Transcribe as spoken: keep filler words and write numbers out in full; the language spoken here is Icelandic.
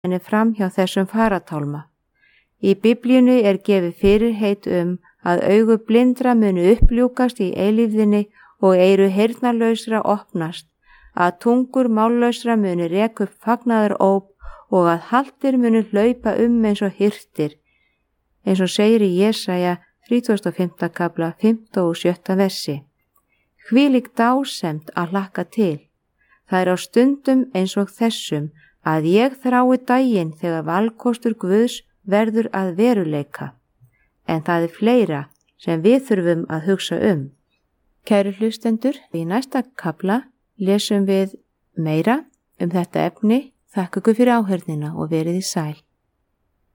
henni fram hjá þessum faratálma. Í Biblíunni er gefið fyrirheit um að augu blindra munu uppljúkast í eilífðinni og eyru heyrnarlausra opnast, að tungur mállausra munu reka upp fagnaðaróp og að haltir munu hlaupa um eins og hirtir, eins og segir í Jesaja þrítugasta og fimmta kafla fimmta og sjötta versi. Hvílík dásemd að hlakka til. Það er á stundum eins og þessum að ég þrái daginn þegar valkostur Guðs verður að veruleika. En það er fleira sem við þurfum að hugsa um. Kæru hlustendur, í næsta kafla lesum við meira um þetta efni. Þakka ykkur fyrir áheyrnina og verið í sæl.